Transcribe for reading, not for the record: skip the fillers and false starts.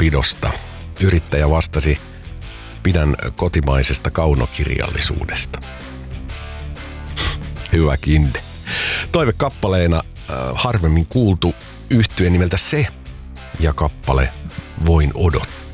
kirjanpidosta. Yrittäjä vastasi, pidän kotimaisesta kaunokirjallisuudesta. Hyvä kinde. Toivekappaleena harvemmin kuultu yhtye nimeltä Se ja kappale Voin odottaa.